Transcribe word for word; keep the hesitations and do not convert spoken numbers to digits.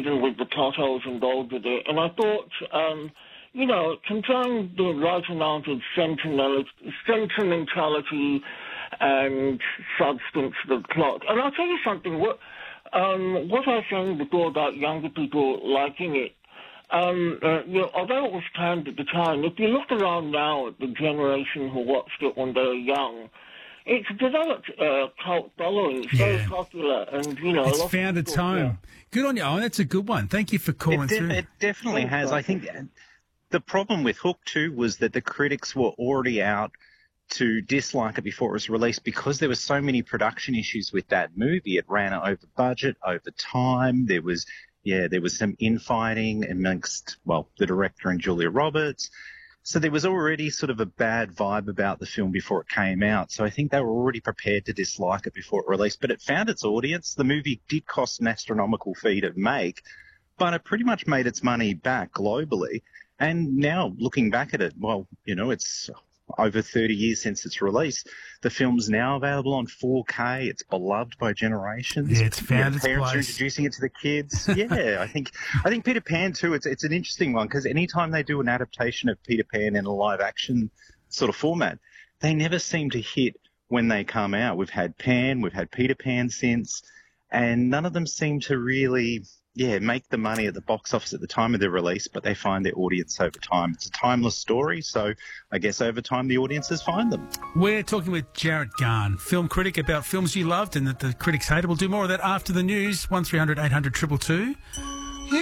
even with the plot holes involved with it. And I thought, um, you know, it contained the right amount of sentimental- sentimentality and substance to the plot. And I'll tell you something, what, um, what I was saying before about younger people liking it, um, uh, you know, although it was panned at the time, if you look around now at the generation who watched it when they were young, it's developed a cult following. It's Yeah. very popular, and you know, a It's lot of found its people- home. Good on you, Owen. That's a good one. Thank you for calling It, de- through. it definitely has. I think the problem with Hook too was that the critics were already out to dislike it before it was released because there were so many production issues with that movie. It ran over budget, over time. There was, yeah, there was some infighting amongst, well, the director and Julia Roberts. So there was already sort of a bad vibe about the film before it came out. So I think they were already prepared to dislike it before it released. But it found its audience. The movie did cost an astronomical fee to make, but it pretty much made its money back globally. And now looking back at it, well, you know, it's over thirty years since its release. The film's now available on four K. It's beloved by generations. Yeah, it's found its Parents are place. introducing it to the kids. Yeah, I think I think Peter Pan too. It's it's an interesting one because anytime they do an adaptation of Peter Pan in a live action sort of format, they never seem to hit when they come out. We've had Pan, we've had Peter Pan since, and none of them seem to really, yeah, make the money at the box office at the time of their release, but they find their audience over time. It's a timeless story, so I guess over time the audiences find them. We're talking with Jarrett Garn, film critic, about films you loved and that the critics hated. We'll do more of that after the news. one three hundred eight hundred two two two.